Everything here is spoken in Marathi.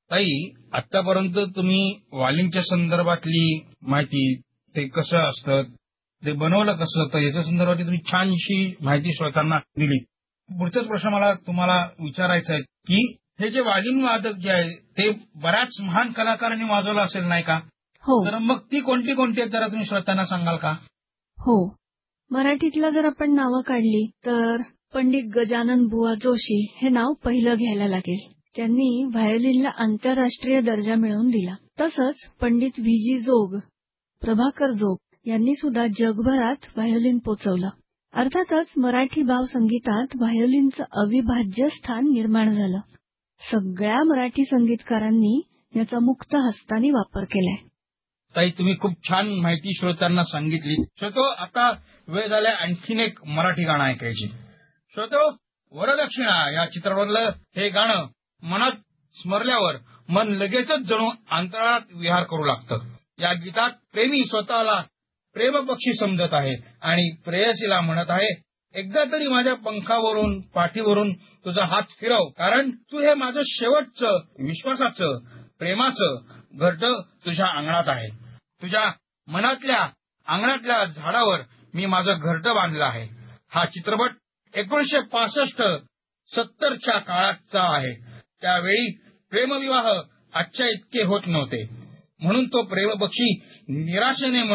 ताई, आतापर्यंत तुम्ही वालींच्या संदर्भातली माहिती, ते कसं असतं, ते बनवलं कसं होतं, याच्या संदर्भात तुम्ही छानशी माहिती श्रोत्यांना दिली. पुढचाच प्रश्न मला तुम्हाला विचारायचा आहे की हे जे वालीन वादक जे आहे ते बऱ्याच महान कलाकारांनी वाजवलं असेल नाही का? हो तर मग ती कोणती कोणती आहेत जरा तुम्ही श्रोत्यांना सांगाल का? हो मराठीतला जर आपण नावं काढली तर पंडित गजानन बुवा जोशी हे नाव पहिलं घ्यायला लागेल. त्यांनी व्हायोलिनला आंतरराष्ट्रीय दर्जा मिळवून दिला. तसंच पंडित व्ही जी जोग, प्रभाकर जोग यांनी सुद्धा जगभरात व्हायोलिन पोचवलं. अर्थातच मराठी भावसंगीतात व्हायोलिनचं अविभाज्य स्थान निर्माण झालं. सगळ्या मराठी संगीतकारांनी याचा मुक्त हस्ताने वापर केलाय. ताई, तुम्ही खूप छान माहिती श्रोत्यांना सांगितली. श्रोतो, आता वेळ झालाय आणखीन एक मराठी गाणं ऐकायची. श्रोतो, वरदक्षिणा या चित्रपटातलं हे गाणं मनात स्मरल्यावर मन लगेचच जणू अंतराळात विहार करू लागतं. या गीतात प्रेमी स्वतःला प्रेमपक्षी समजत आहे आणि प्रेयसीला म्हणत आहे, एकदा तरी माझ्या पंखावरून पाठीवरून तुझा हात फिरव, कारण तू हे माझं शेवटचं विश्वासाचं प्रेमाचं घरटं तुझ्या अंगणात आहे. तुझ्या मनातल्या अंगणातल्या झाडावर मी माझं घरटं बांधलं आहे. हा चित्रपट 1965-70च्या काळाचा आहे. त्यावेळी प्रेमविवाह आजच्या इतके होत नव्हते. म्हणून तो प्रेमपक्षी निराशेने